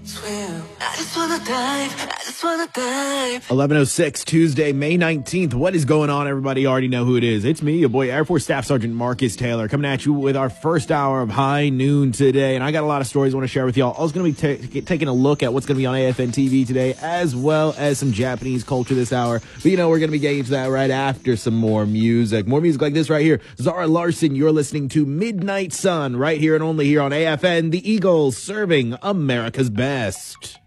Swim. I just wanna dive. I just wanna dive. 11:06, Tuesday, May 19th. What is going on, everybody? You already know who it is. It's me, your boy, Air Force Staff Sergeant Marcus Taylor, coming at you with our first hour of High Noon today. And I got a lot of stories I want to share with y'all. I was going to be taking a look at what's going to be on AFN TV today, as well as some Japanese culture this hour. But, we're going to be getting to that right after some more music. More music like this right here. Zara Larson, you're listening to Midnight Sun right here and only here on AFN, the Eagles serving America's best.